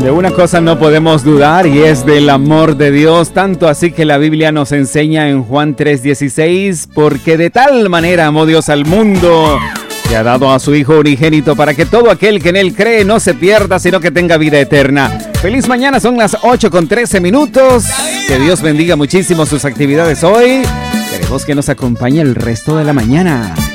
De una cosa no podemos dudar y es del amor de Dios, tanto así que la Biblia nos enseña en Juan 3:16, porque de tal manera amó Dios al mundo, que ha dado a su Hijo unigénito para que todo aquel que en Él cree no se pierda, sino que tenga vida eterna. Feliz mañana, son las 8:13. Que Dios bendiga muchísimo sus actividades hoy. Queremos que nos acompañe el resto de la mañana.